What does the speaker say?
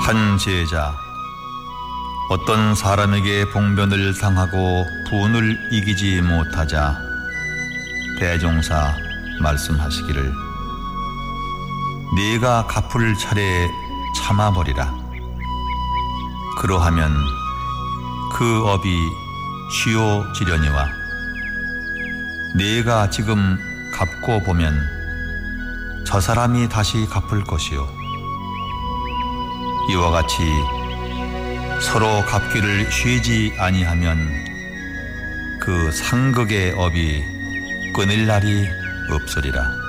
한 제자, 어떤 사람에게 봉변을 당하고 분을 이기지 못하자 대종사 말씀하시기를 네가 갚을 차례에 참아버리라. 그러하면 그 업이 쉬워지려니와 네가 지금 갚고 보면 저 사람이 다시 갚을 것이요 이와 같이 서로 갚기를 쉬지 아니하면 그 상극의 업이 끊을 날이 없으리라.